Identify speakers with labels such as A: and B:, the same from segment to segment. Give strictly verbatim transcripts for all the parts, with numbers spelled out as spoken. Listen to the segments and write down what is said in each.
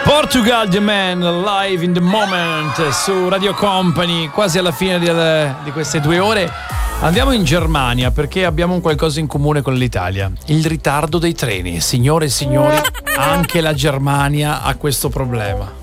A: Portugal The Man, live in the moment su Radio Company, quasi alla fine di, di queste due ore. Andiamo in Germania perché abbiamo un qualcosa in comune con l'Italia: il ritardo dei treni. Signore e signori, anche la Germania ha questo problema.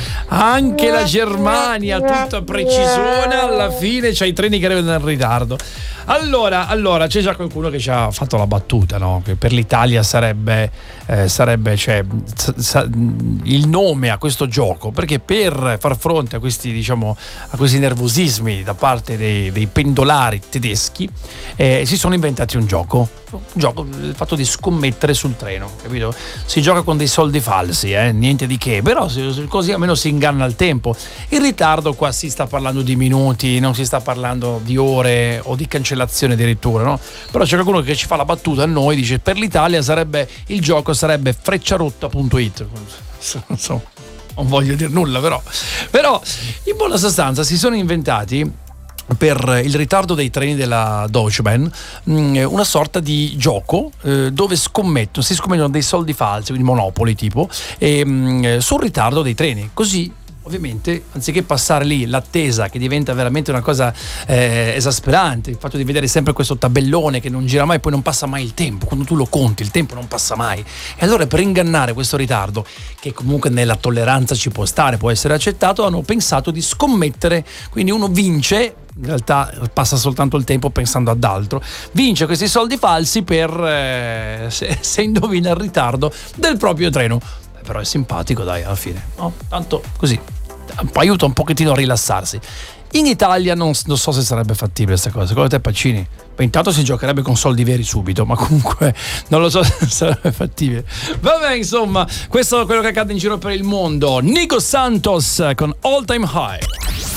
A: Anche la Germania, tutta precisone, alla fine c'ha i treni che arrivano in ritardo. Allora, allora c'è già qualcuno che ci ha fatto la battuta, no? Che per l'Italia sarebbe, eh, sarebbe cioè, sa, il nome a questo gioco, perché per far fronte a questi, diciamo, a questi nervosismi da parte dei, dei pendolari tedeschi, eh, si sono inventati un gioco. Un gioco, il fatto di scommettere sul treno, capito? Si gioca con dei soldi falsi, eh? Niente di che, però così almeno si inganna il tempo. Il ritardo qua si sta parlando di minuti, non si sta parlando di ore o di cancellazione addirittura, no? Però c'è qualcuno che ci fa la battuta a noi, dice per l'Italia sarebbe, il gioco sarebbe frecciarotta punto it. Insomma, non voglio dire nulla, però però in buona sostanza si sono inventati, per il ritardo dei treni della Deutsche Bahn, una sorta di gioco eh, dove scommettono, si scommettono dei soldi falsi, quindi monopoli tipo, e, mh, sul ritardo dei treni. Così ovviamente, anziché passare lì l'attesa, che diventa veramente una cosa eh, esasperante, il fatto di vedere sempre questo tabellone che non gira mai, poi non passa mai il tempo, quando tu lo conti il tempo non passa mai, e allora per ingannare questo ritardo, che comunque nella tolleranza ci può stare, può essere accettato, hanno pensato di scommettere, quindi uno vince, in realtà passa soltanto il tempo pensando ad altro, vince questi soldi falsi per eh, se, se indovina il ritardo del proprio treno. Beh, però è simpatico, dai, alla fine, no? Tanto così aiuta un pochettino a rilassarsi. In Italia non, non so se sarebbe fattibile questa cosa. Secondo te, Pacini? Beh, intanto si giocherebbe con soldi veri subito, ma comunque non lo so se sarebbe fattibile. Vabbè, insomma, questo è quello che accade in giro per il mondo. Nico Santos con All Time High.